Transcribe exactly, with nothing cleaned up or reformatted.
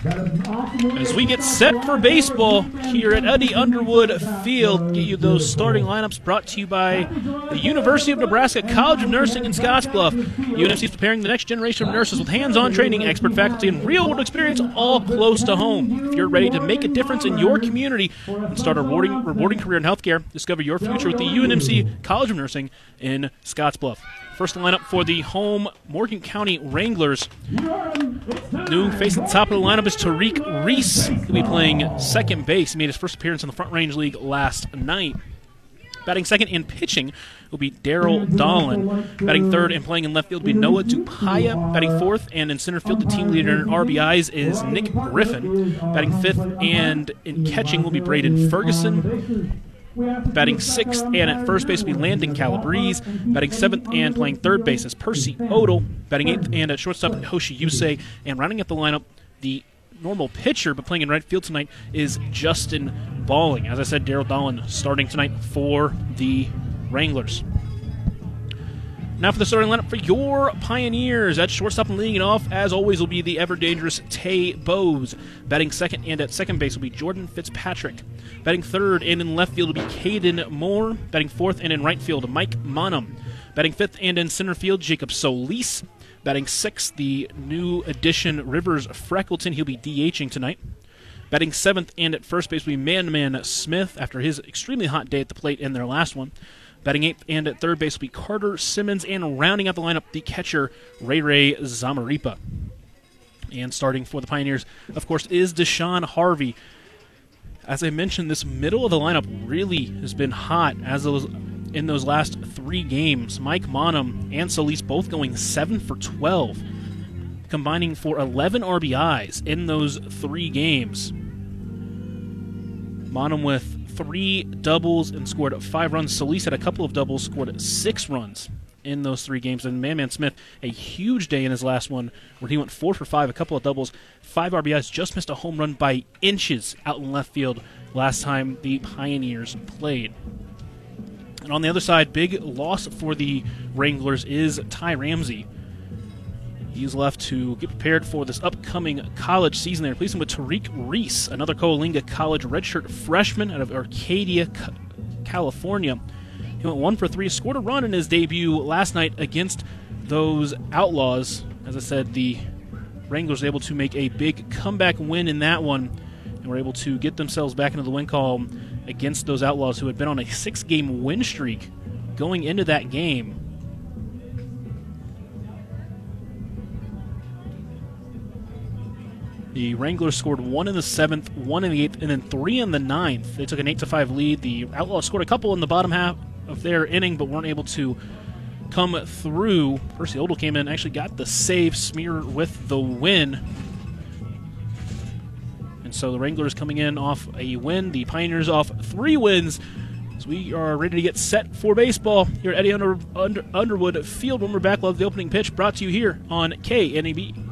As we get set for baseball here at Eddie Underwood Field, get you those starting lineups brought to you by the University of Nebraska College of Nursing in Scottsbluff. U N M C is preparing the next generation of nurses with hands-on training, expert faculty, and real-world experience all close to home. If you're ready to make a difference in your community and start a rewarding, rewarding career in healthcare, discover your future with the U N M C College of Nursing in Scottsbluff. First lineup for the home Morgan County Wranglers. New face at the top of the lineup is Tariq Reese. He'll be playing second base. He made his first appearance in the Front Range League last night. Batting second and pitching will be Daryl Dolan. Batting third and playing in left field will be Noah Dupaya. Batting fourth and in center field, the team leader in R B Is is Nick Griffin. Batting fifth and in catching will be Braden Ferguson. Batting sixth and at first base will be Landon Calabrese. Batting seventh and playing third base is Percy Odell. Batting eighth and at shortstop Hoshi Yusei. And rounding up the lineup, the normal pitcher but playing in right field tonight is Justin Balling. As I said, Daryl Dolan starting tonight for the Wranglers. Now for the starting lineup for your Pioneers. At shortstop and leading it off, as always, will be the ever-dangerous Tay Bowes. Batting second and at second base will be Jordan Fitzpatrick. Batting third and in left field will be Caden Moore. Batting fourth and in right field, Mike Monum. Batting fifth and in center field, Jacob Solis. Batting sixth, the new addition, Rivers Freckleton. He'll be DHing tonight. Batting seventh and at first base will be Man-Man Smith after his extremely hot day at the plate in their last one. Batting eighth and at third base will be Carter Simmons, and rounding out the lineup, the catcher, Ray Ray Zamaripa. And starting for the Pioneers, of course, is Deshaun Harvey. As I mentioned, this middle of the lineup really has been hot as those in those last three games. Mike Monum and Solis both going seven for twelve, combining for eleven R B Is in those three games. Monum with three doubles and scored five runs. Solis had a couple of doubles, scored six runs in those three games. And Man-Man Smith, a huge day in his last one where he went four for five, a couple of doubles, five R B Is, just missed a home run by inches out in left field last time the Pioneers played. And on the other side, big loss for the Wranglers is Ty Ramsey. He's left to get prepared for this upcoming college season. They're replacing with Tariq Reese, another Coalinga College redshirt freshman out of Arcadia, California. He went one for three, scored a run in his debut last night against those Outlaws. As I said, the Wranglers were able to make a big comeback win in that one and were able to get themselves back into the win column against those Outlaws who had been on a six-game win streak going into that game. The Wranglers scored one in the seventh, one in the eighth, and then three in the ninth. They took an eight to five lead. The Outlaws scored a couple in the bottom half of their inning, but weren't able to come through. Percy Odell came in, actually got the save, Smear with the win. And so the Wranglers coming in off a win. The Pioneers off three wins. So we are ready to get set for baseball here at Eddie Under, Under, Underwood Field. When we're back, we'll have the opening pitch brought to you here on K N E B.